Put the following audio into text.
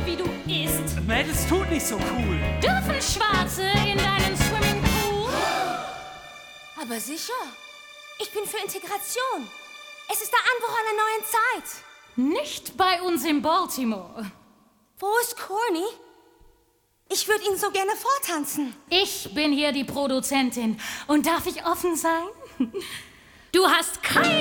wie du isst. Mädels tut nicht so cool. Dürfen Schwarze in deinen Swimmingpool? Aber sicher. Ich bin für Integration. Es ist der Anbruch einer neuen Zeit. Nicht bei uns in Baltimore. Wo ist Corny? Ich würde ihn so gerne vortanzen. Ich bin hier die Produzentin. Und darf ich offen sein? Du hast keine